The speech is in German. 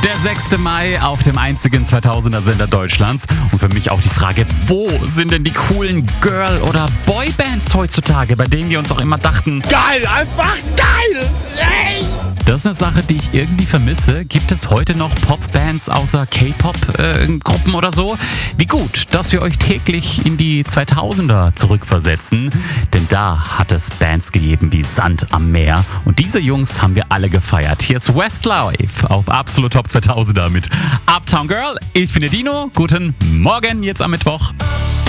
Der 6. Mai auf dem einzigen 2000er-Sender Deutschlands. Und für mich auch die Frage, wo sind denn die coolen Girl- oder Boybands heutzutage, bei denen wir uns auch immer dachten, geil, einfach geil! Hey! das ist eine Sache, die ich irgendwie vermisse. Gibt es heute noch Popbands außer K-Pop-Gruppen oder so? Wie gut, dass wir euch täglich in die 2000er zurückversetzen. Denn da hat es Bands gegeben wie Sand am Meer. Und diese Jungs haben wir alle gefeiert. Hier ist Westlife auf Absolut Top 2000er mit Uptown Girl. Ich bin der Dino. Guten Morgen jetzt am Mittwoch.